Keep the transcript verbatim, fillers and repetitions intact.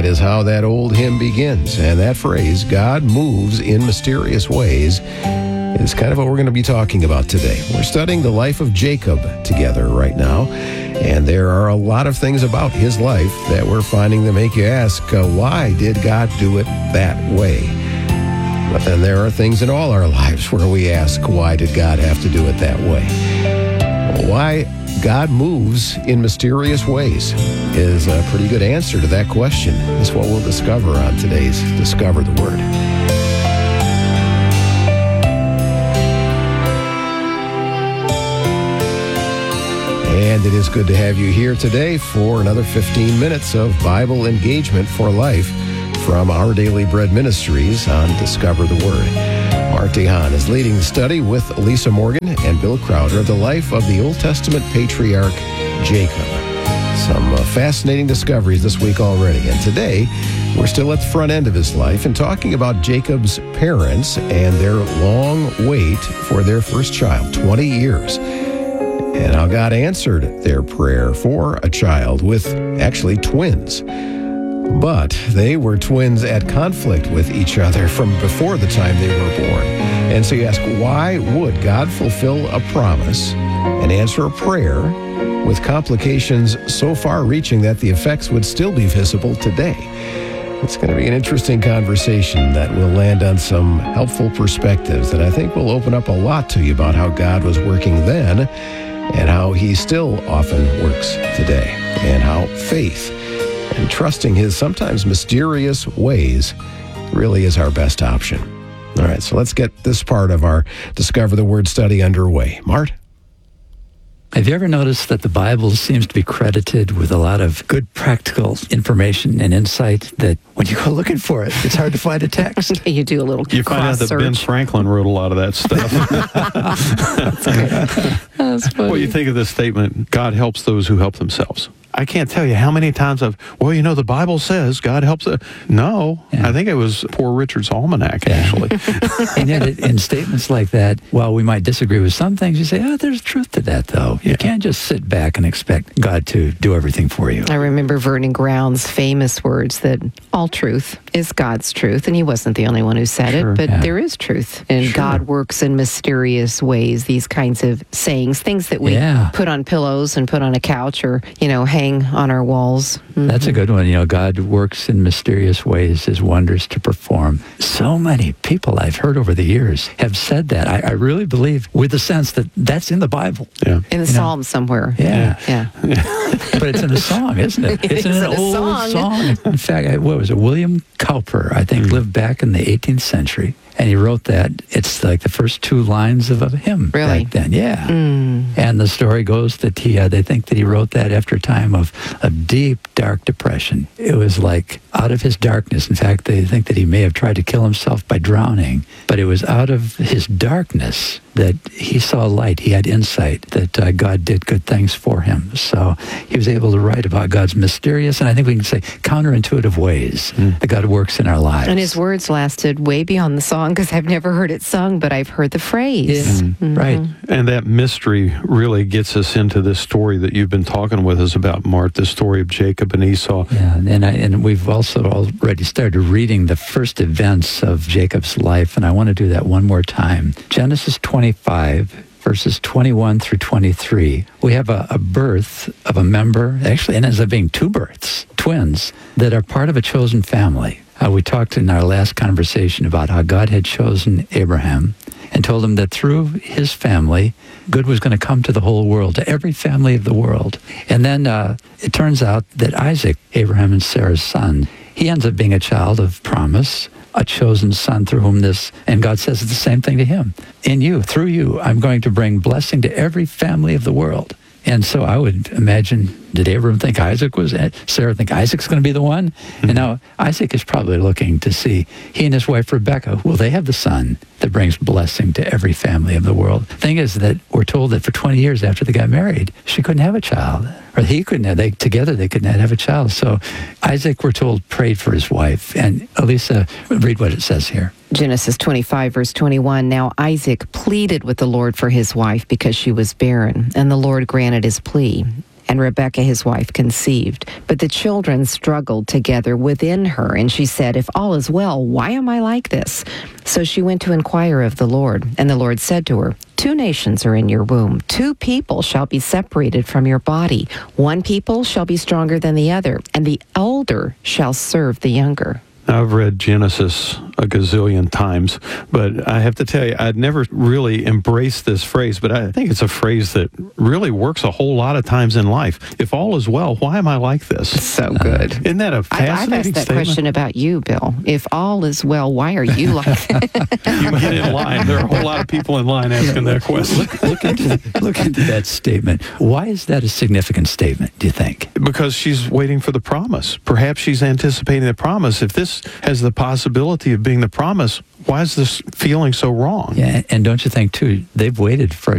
That is how that old hymn begins. And that phrase, God moves in mysterious ways, is kind of what we're going to be talking about today. We're studying the life of Jacob together right now, and there are a lot of things about his life that we're finding that make you ask, uh, why did God do it that way? But then there are things in all our lives where we ask, why did God have to do it that way? Why God moves in mysterious ways is a pretty good answer to that question. That's what we'll discover on today's Discover the Word. And it is good to have you here today for another fifteen minutes of Bible engagement for life from Our Daily Bread Ministries on Discover the Word. Mark DeHaan is leading the study with Lisa Morgan and Bill Crowder of the life of the Old Testament patriarch Jacob. Some uh, fascinating discoveries this week already. And today, we're still at the front end of his life and talking about Jacob's parents and their long wait for their first child, twenty years. And how God answered their prayer for a child with actually twins. But they were twins at conflict with each other from before the time they were born. And so you ask, why would God fulfill a promise and answer a prayer with complications so far-reaching that the effects would still be visible today? It's going to be an interesting conversation that will land on some helpful perspectives that I think will open up a lot to you about how God was working then and how he still often works today, and how faith and trusting his sometimes mysterious ways really is our best option. All right, so let's get this part of our Discover the Word study underway. Mart? Have you ever noticed that the Bible seems to be credited with a lot of good practical information and insight that when you go looking for it, it's hard to find a text? You do a little You find out that search. Ben Franklin wrote a lot of that stuff. That's okay. That's funny. Well, you think of this statement, God helps those who help themselves. I can't tell you how many times I've, well, you know, the Bible says God helps. A, no, Yeah. I think it was Poor Richard's Almanac, Yeah. actually. And yet, it, in statements like that, while we might disagree with some things, you say, oh, there's truth to that, though. You Yeah. can't just sit back and expect God to do everything for you. I remember Vernon Ground's famous words that all truth is God's truth, and he wasn't the only one who said Sure. it, but Yeah. there is truth, and Sure. God works in mysterious ways. These kinds of sayings, things that we Yeah. put on pillows and put on a couch, or you know, hang on our walls. Mhm. That's a good one. You know, God works in mysterious ways, his wonders to perform. So many people I've heard over the years have said that. I, I really believe with the sense that that's in the Bible. Yeah. in the you know. Psalm somewhere. Yeah. Yeah. But it's in a song, isn't it? It It's in is an in a old song. song. In fact, I- what was it? William Cowper, I think, lived back in the eighteenth century. And he wrote that. It's like the first two lines of a hymn Really? back then. Yeah. Mm. And the story goes that he, uh, they think that he wrote that after a time of, of deep, dark depression. It was like out of his darkness. In fact, they think that he may have tried to kill himself by drowning. But it was out of his darkness that he saw light. He had insight that uh, God did good things for him. So he was able to write about God's mysterious, and I think we can say counterintuitive ways Mm. that God works in our lives. And his words lasted way beyond the song, because I've never heard it sung, but I've heard the phrase. Yeah. Mhm. Right. And that mystery really gets us into this story that you've been talking with us about, Mart, the story of Jacob and Esau. Yeah, and I, and we've also already started reading the first events of Jacob's life, and I want to do that one more time. Genesis twenty-five, verses twenty-one through twenty-three. We have a, a birth of a member, actually it ends up being two births, twins, that are part of a chosen family. Uh, we talked in our last conversation about how God had chosen Abraham and told him that through his family, good was going to come to the whole world, to every family of the world. And then uh, it turns out that Isaac, Abraham and Sarah's son, he ends up being a child of promise, a chosen son through whom this, and God says the same thing to him. In you, through you, I'm going to bring blessing to every family of the world. And so I would imagine, did Abraham think Isaac was it? Sarah think Isaac's going to be the one? Mm-hmm. And now Isaac is probably looking to see, he and his wife Rebecca, will they have the son that brings blessing to every family of the world? Thing is that we're told that for twenty years after they got married, she couldn't have a child. Or he couldn't have, they, together they could not have a child. So Isaac, we're told, prayed for his wife. And Elisa, read what it says here. Genesis twenty-five, verse twenty-one, now Isaac pleaded with the Lord for his wife because she was barren, and the Lord granted his plea. and Rebekah his wife conceived. But the children struggled together within her, and she said, if all is well, why am I like this? So she went to inquire of the Lord, and the Lord said to her, two nations are in your womb. Two people shall be separated from your body. One people shall be stronger than the other, and the elder shall serve the younger. I've read Genesis a gazillion times, but I have to tell you, I'd never really embraced this phrase, but I think it's a phrase that really works a whole lot of times in life. If all is well, why am I like this? So good. Isn't that a I, I've fascinating asked that statement? question about you, Bill. If all is well, why are you like that? You get in line. There are a whole lot of people in line asking that question. Look, look, into, look into that statement. Why is that a significant statement, do you think? Because she's waiting for the promise. Perhaps she's anticipating the promise. If this has the possibility of being the promise, why is this feeling so wrong? Yeah, and don't you think, too, they've waited for a